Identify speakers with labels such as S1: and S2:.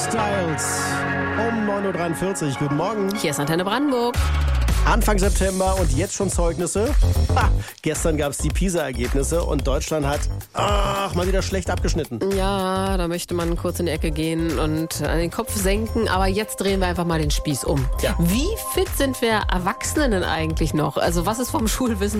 S1: Styles um 9.43 Uhr. Guten Morgen.
S2: Hier ist Antenne Brandenburg.
S1: Anfang September und jetzt schon Zeugnisse. Gestern gab es die PISA-Ergebnisse und Deutschland hat mal wieder schlecht abgeschnitten.
S2: Ja, da möchte man kurz in die Ecke gehen und den Kopf senken. Aber jetzt drehen wir einfach mal den Spieß um.
S1: Ja.
S2: Wie fit sind wir Erwachsenen denn eigentlich noch? Also was ist vom Schulwissen